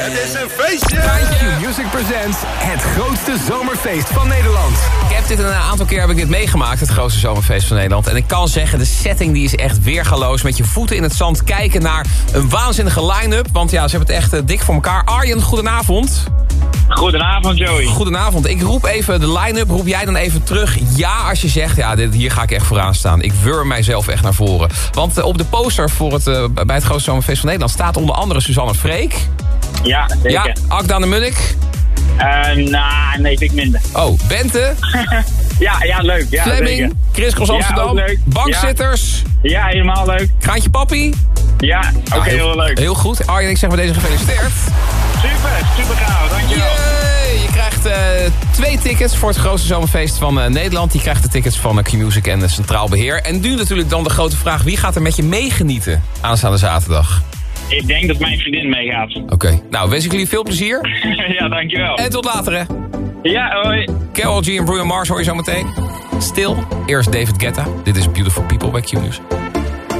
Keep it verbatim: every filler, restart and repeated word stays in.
Het is een feestje! Q-Music presents het grootste zomerfeest van Nederland. Ik heb dit een aantal keer heb ik dit meegemaakt, het grootste zomerfeest van Nederland. En ik kan zeggen, de setting die is echt weergaloos. Met je voeten in het zand kijken naar een waanzinnige line-up. Want ja, ze hebben het echt uh, dik voor elkaar. Arjen, goedenavond. Goedenavond, Joey. Goedenavond. Ik roep even de line-up. Roep jij dan even terug ja als je zegt, ja, dit, hier ga ik echt vooraan staan. Ik wurm mijzelf echt naar voren. Want uh, op de poster voor het, uh, bij het grootste zomerfeest van Nederland staat onder andere Suzanne Freek. Ja, zeker. Ja, Akda de Munnik. Uh, nah, nee, vind ik minder. Oh, Bente. ja, ja, leuk. Ja, Fleming. Chris Cross Amsterdam. Ja, Bankzitters. Ja. ja, helemaal leuk. Kraantje Papi. Ja, oké, okay, nou, heel, heel leuk. Heel goed. Arjen, ik zeg bij deze gefeliciteerd. Super, super gaaf, dankjewel. Yay! Je krijgt uh, twee tickets voor het grootste zomerfeest van uh, Nederland. Je krijgt de tickets van uh, Q-Music en uh, Centraal Beheer. En nu natuurlijk dan de grote vraag, wie gaat er met je meegenieten aanstaande zaterdag? Ik denk dat mijn vriendin meegaat. Oké, okay. Nou wens ik jullie veel plezier. ja, dankjewel. En tot later, hè. Ja, hoi. Karol G en Bruno Mars hoor je zo meteen. Stil, eerst David Guetta. Dit is Beautiful People bij Q-Music.